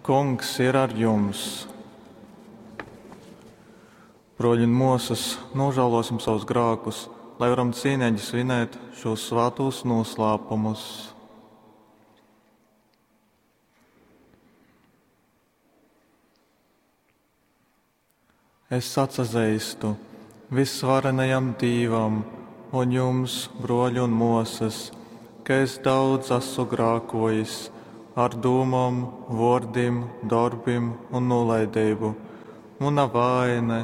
Kungs ir ar jums. Broļi un mūsas, nožēlosim savus grēkus, lai varam cienīgi svinēt šos svētos noslēpumus. Es atsazīstu visvarenajam Dievam un jums, broļi un mūsas, ka es daudz esmu grēkojis ar domām, vārdiem, darbiem un nolaidību. Mana vaina,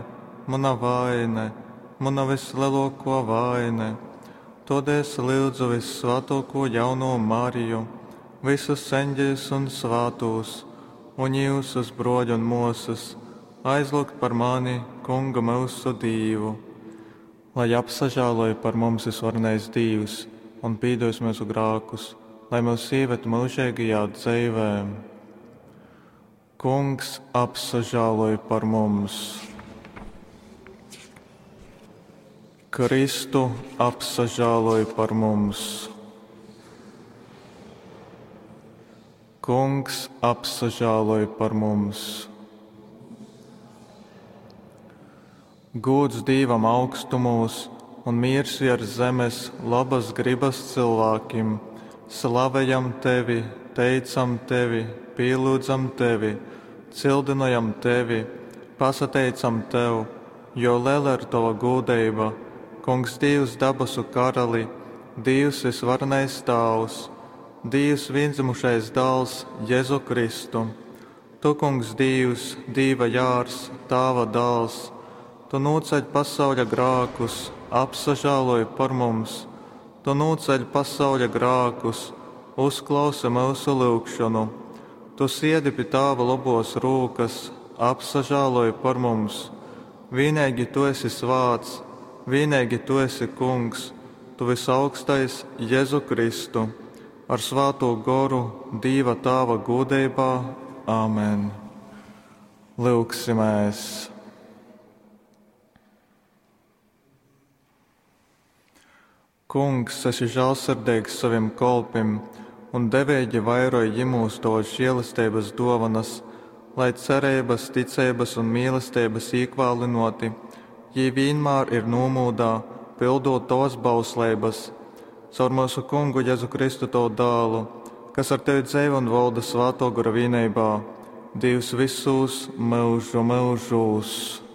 mana vislielākā vaina. Tādēļ es lūdzu visvētāko jauno Mariju, visus eņģeļus un svētos, un jūsus, broļi un mūsas, aizlūgt par mani, Kunga mūsu Dievu, lai apsažāloja par mums visvarenais Dievs un pīdos mūsu grēkus, lai mūs ievetu mūžīgajā dzīvē. Kungs apsažāloja par mums. Kristu apsažāloja par mums. Kungs apsažāloja par mums. Gods Dievam augstumos un miers virs zemes labas gribas cilvēkiem. Slavējam tevi, teicam tevi, pielūdzam tevi, cildinājam tevi, pasateicam tev, jo liela ir tava godība. Kungs Dievs dabasu karali, Dievs visvarenais Tēvs, Dievs vienzimušais dēls Jēzu Kristu. Tu, Kungs Dievs, Dieva jārs, Tava dēls, tu noceļ pasauļa grēkus, apsažāloji par mums. Tu noceļ pasauļa grēkus, uzklausi mūsu lūgšanu. Tu siedi pie Tava labos rūkas, apsažāloji par mums. Vienīgi Tu esi svāts, vienīgi Tu esi Kungs, Tu visaugstais Jēzu Kristu, ar svāto goru Dieva Tava godībā. Āmen. Lūksimies. Kungs, esi žēlsirdīgs saviem kalpim un devīgi vairoji ģimūs tos žēlastības dāvanas, lai cerības, ticības un mīlestības īkvālinoti, jī vienmēr ir nomūdā, pildot tos bauslības. Caur mūsu Kungu Jēzu Kristu Tavu dēlu, kas ar Tevi dzīvo un valda svētā gara vienībā, Dievs visus mūžu mūžos.